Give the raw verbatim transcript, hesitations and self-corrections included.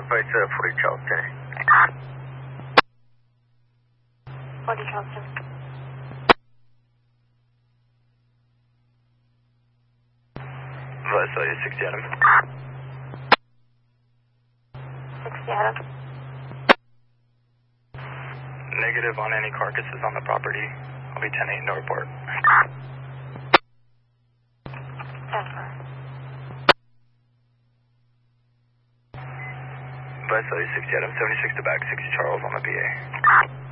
Advice uh, forty Charleston. forty Charleston. Advice uh, sixty Adam. sixty Adam. Negative on any carcasses on the property. I'll be ten eight no report. Denver. Advice uh, sixty Adam, seventy-six to back, sixty Charles on the P A.